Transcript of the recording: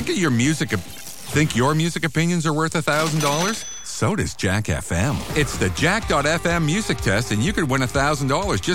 Think your music opinions are worth $1,000? So does Jack FM. It's the Jack.fm music test, and you could win $1,000 just